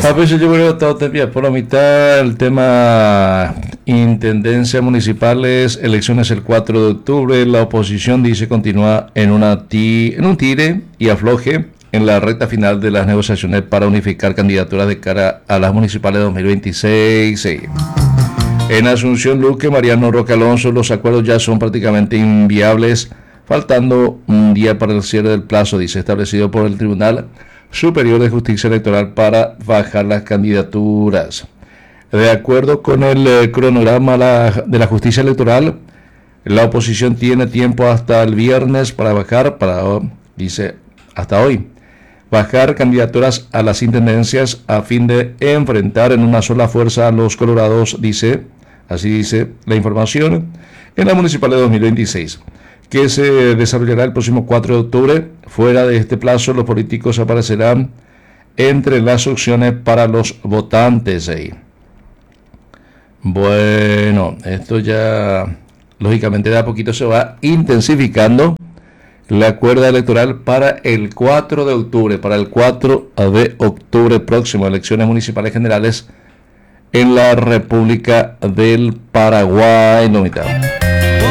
A veces yo creo que todo te envía por la mitad el tema intendencias municipales, elecciones el 4 de octubre. La oposición dice continúa en un tire y afloje en la recta final de las negociaciones para unificar candidaturas de cara a las municipales de 2026. Sí. En Asunción Luque, Mariano Roque Alonso, los acuerdos ya son prácticamente inviables, faltando un día para el cierre del plazo, dice, establecido por el Tribunal Superior de Justicia Electoral para bajar las candidaturas. De acuerdo con el cronograma de la justicia electoral, la oposición tiene tiempo hasta el viernes para bajar, dice, hasta hoy, bajar candidaturas a las intendencias a fin de enfrentar en una sola fuerza a los colorados, dice, así dice la información, en la municipal de 2026, que se desarrollará el próximo 4 de octubre. Fuera de este plazo, los políticos aparecerán entre las opciones para los votantes. Bueno, esto ya, lógicamente, de a poquito se va intensificando la cuerda electoral para el 4 de octubre, próximo, elecciones municipales generales en la República del Paraguay, no mitad.